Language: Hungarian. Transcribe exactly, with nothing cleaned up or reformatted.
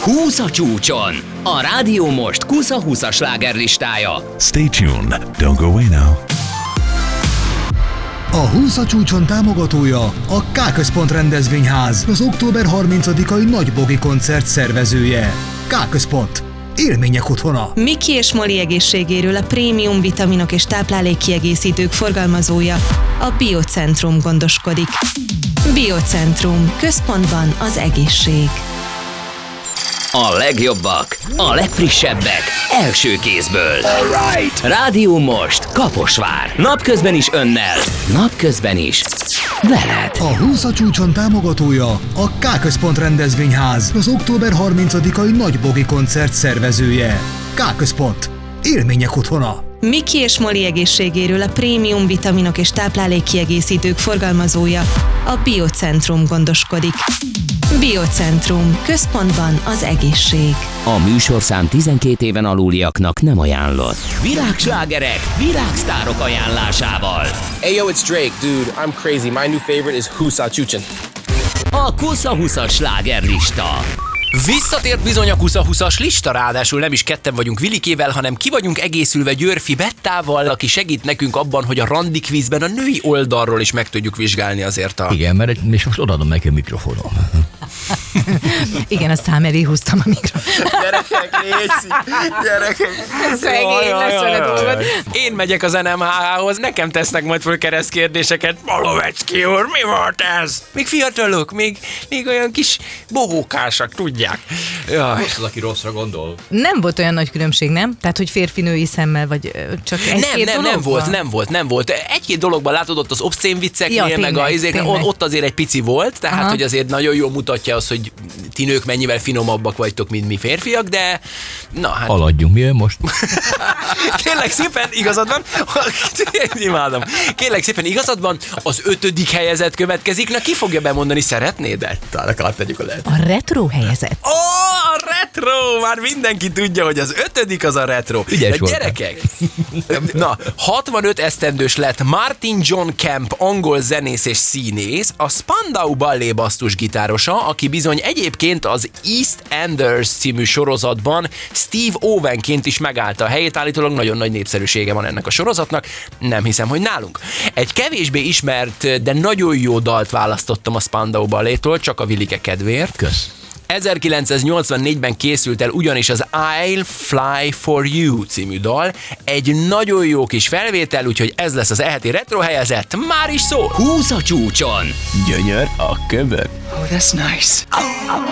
húsz a csúcson. A Rádió Most Kusza húsz slágerlistája. Stay tuned, don't go away now. A húsz a csúcson támogatója a K-Központ rendezvényház, az október harmincadikai nagybogi koncert szervezője. K-Központ. Élmények otthona. Miki és Moli egészségéről a prémium vitaminok és táplálékkiegészítők forgalmazója, a Biocentrum gondoskodik. Biocentrum. Központban az egészség. A legjobbak, a legfrissebbek, első kézből. Right. Rádió Most, Kaposvár. Napközben is önnel, napközben is veled. A húsz a csúcson támogatója a K-Központ rendezvényház, az október harmincadikai nagybogi koncert szervezője. K-Központ. Élmények otthona. Miki és Moli egészségéről a prémium vitaminok és táplálékkiegészítők forgalmazója, a Biocentrum gondoskodik. Biocentrum. Központban az egészség. A műsorszám tizenkét éven aluliaknak nem ajánlott. Világslágerek, világsztárok ajánlásával. Hey yo, it's Drake, dude. I'm crazy. My new favorite is húsz a csúcson. A Kusza húsz slágerlista. Visszatért bizony a Kusza húszas lista, ráadásul nem is ketten vagyunk Vilikével, hanem ki vagyunk egészülve Györfi Bettával, aki segít nekünk abban, hogy a randi kvízben a női oldalról is meg tudjuk vizsgálni azért a... Igen, mert és most odaadom neki a mikrofonom. Igen, a szám elé húztam a mikrofont. Gyerekek, Léci! Gyerekek! Szegény lesz vele dolgod. Én megyek az en em há há-hoz, nekem tesznek majd föl keresztkérdéseket. Malovecski úr, mi volt ez? Még fiatalok, még, még olyan kis bohókásak, tudják. Jaj. Most az, aki rosszra gondol. Nem volt olyan nagy különbség, nem? Tehát, hogy férfinői szemmel, vagy ö, csak egy-két Nem, nem, nem volt, nem volt, nem volt. Egy-két dologban látod ott az obszcén vicceknél, Ja, meg tényleg, a izéknél, tényleg. ott azért egy pici volt, tehát Aha. hogy azért nagyon jól mutatja azt, hogy ti nők mennyivel finomabbak vagytok, mint mi férfiak, de na hát... Haladjunk, mi jön most? Kérlek szépen, igazad van. Imádom. Kérlek szépen, igazad van, az ötödik helyezett következik. Na, ki fogja bemondani, szeretnéd? De talán átadjuk a lehet. A retro helyezett. Ó, a retro! Már mindenki tudja, hogy az ötödik az a retro. Ügyes De voltál. gyerekek, na, hatvanöt esztendős lett Martin John Kemp, angol zenész és színész, a Spandau Ballet basszusgitárosa, aki bizony egyébként az East Enders című sorozatban Steve Owenként is megállta a helyét, állítólag nagyon nagy népszerűsége van ennek a sorozatnak, nem hiszem, hogy nálunk. Egy kevésbé ismert, de nagyon jó dalt választottam a Spandau Ballettól, csak a Vilike kedvéért. Kösz. ezerkilencszáznyolcvannégyben készült el ugyanis az I'll Fly For You című dal, egy nagyon jó kis felvétel, úgyhogy ez lesz az eheti retro helyezett, már is szó! húsz a csúcson. Gyönyör a köbön. Oh, that's nice.